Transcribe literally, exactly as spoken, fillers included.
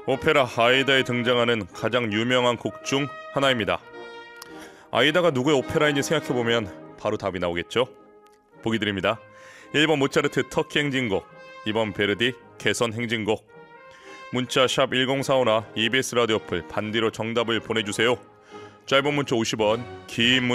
오페라 아이다에 등장하는 가장 유명한 곡 중 하나입니다. 아이다가 누구의 오페라인지 생각해보면 바로 답이 나오겠죠? 보기 드립니다. 일 번 모차르트 터키 행진곡, 이 번 베르디 개선 행진곡. 문자 샵 일공사오나 이비에스 라디오 어플 반디로 정답을 보내주세요. 짧은 문자 오십 원, 긴 문자